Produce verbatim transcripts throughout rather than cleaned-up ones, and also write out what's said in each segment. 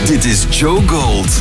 Dit is Joe Gold.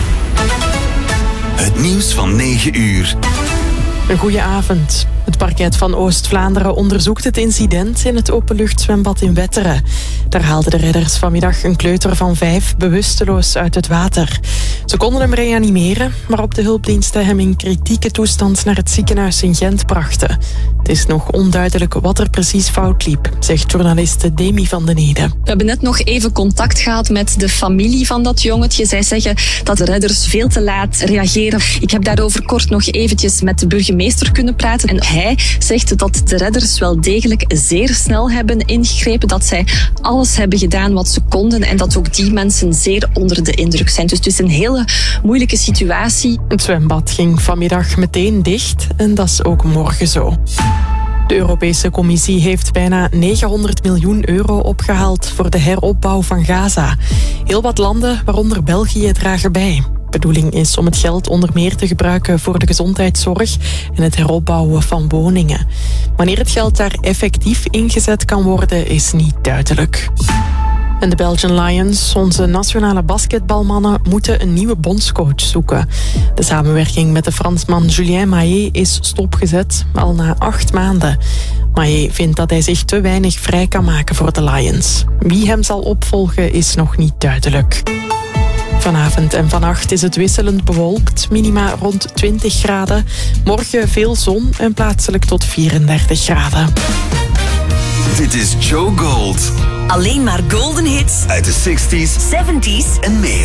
Het nieuws van negen uur. Een goeie avond. Het parket van Oost-Vlaanderen onderzoekt het incident in het openluchtzwembad in Wetteren. Daar haalden de redders vanmiddag een kleuter van vijf bewusteloos uit het water. Ze konden hem reanimeren, waarop de hulpdiensten hem in kritieke toestand naar het ziekenhuis in Gent brachten. Het is nog onduidelijk wat er precies fout liep, zegt journaliste Demi van den Ede. We hebben net nog even contact gehad met de familie van dat jongetje. Zij zeggen dat de redders veel te laat reageren. Ik heb daarover kort nog eventjes met de burgemeester kunnen praten. En hij zegt dat de redders wel degelijk zeer snel hebben ingegrepen. Dat zij alles hebben gedaan wat ze konden. En dat ook die mensen zeer onder de indruk zijn. Dus het is een hele moeilijke situatie. Het zwembad ging vanmiddag meteen dicht. En dat is ook morgen zo. De Europese Commissie heeft bijna negenhonderd miljoen euro opgehaald voor de heropbouw van Gaza. Heel wat landen, waaronder België, dragen bij. De bedoeling is om het geld onder meer te gebruiken voor de gezondheidszorg en het heropbouwen van woningen. Wanneer het geld daar effectief ingezet kan worden, is niet duidelijk. En de Belgian Lions, onze nationale basketbalmannen, moeten een nieuwe bondscoach zoeken. De samenwerking met de Fransman Julien Maillet is stopgezet, al na acht maanden. Maillet vindt dat hij zich te weinig vrij kan maken voor de Lions. Wie hem zal opvolgen is nog niet duidelijk. Vanavond en vannacht is het wisselend bewolkt, minima rond twintig graden. Morgen veel zon en plaatselijk tot vierendertig graden. Dit is Joe Gold. Alleen maar golden hits Uit de zestig's zeventies en meer.